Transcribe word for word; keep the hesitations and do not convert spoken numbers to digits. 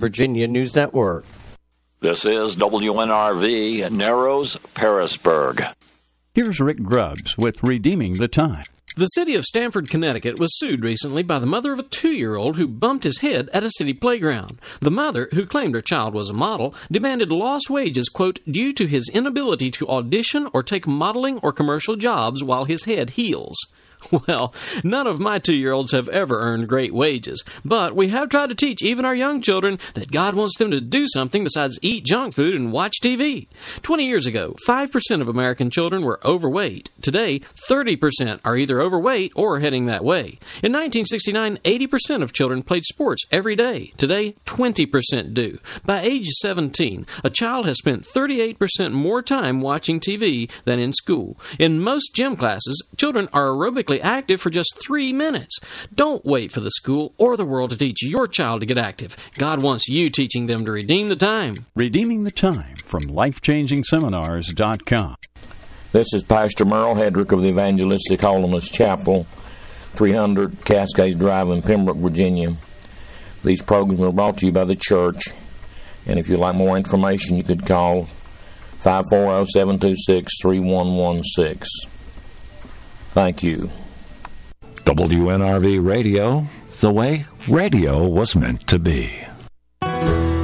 Virginia News Network. This is W N R V, Narrows, Parisburg. Here's Rick Grubbs with Redeeming the Time. The city of Stamford, Connecticut was sued recently by the mother of a two-year-old who bumped his head at a city playground. The mother, who claimed her child was a model, demanded lost wages, quote, due to his inability to audition or take modeling or commercial jobs while his head heals. Well, none of my two-year-olds have ever earned great wages, but we have tried to teach even our young children that God wants them to do something besides eat junk food and watch T V. Twenty years ago, five percent of American children were overweight. Today, thirty percent are either overweight or heading that way. In nineteen sixty-nine, eighty percent of children played sports every day. Today, twenty percent do. By age seventeen, a child has spent thirty-eight percent more time watching T V than in school. In most gym classes, children are aerobically active for just three minutes. Don't wait for the school or the world to teach your child to get active. God wants you teaching them to redeem the time. Redeeming the Time from life changing seminars dot com. This is Pastor Merle Hedrick of the Evangelistic Holiness Chapel, three hundred Cascades Drive in Pembroke, Virginia. These programs are brought to you by the church, and if you'd like more information, you could call five four zero, seven two six, three one one six. Thank you. W N R V Radio, the way radio was meant to be.